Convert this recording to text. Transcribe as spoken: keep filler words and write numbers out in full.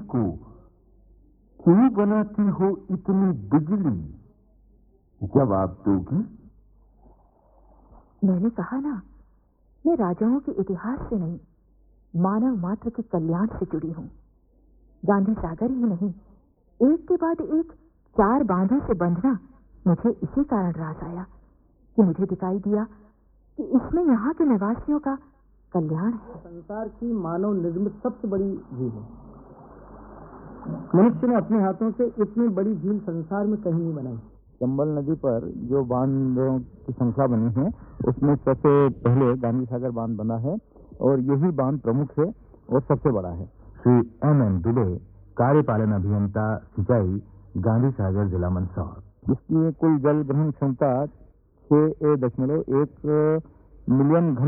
को क्यों बनाती हो इतनी बिजली? जवाब दोगी? मैंने कहा ना, मैं राजाओं के इतिहास से नहीं, मानव मात्र के कल्याण से जुड़ी हूं। गांधी सागर ही नहीं, एक के बाद एक चार बांधों से बंधना मुझे इसी कारण रास आया कि मुझे दिखाई दिया कि इसमें यहाँ के निवासियों का कल्याण है। संसार की मानव निर्मित सबसे बड़ी झील है। मनुष्य ने अपने हाथों से इतनी बड़ी झील संसार में कहीं नहीं बनाई। चंबल नदी पर जो बांधों की संख्या बनी है उसमें सबसे पहले गांधी सागर बांध बना है और यही बांध प्रमुख है और सबसे बड़ा है। श्री एम एन दुबे, कार्यपालन अभियंता सिंचाई, गांधी सागर, जिला मंदसौर। इसकी कुल जल ग्रहण क्षमता छह दशमलव एक मिलियन घन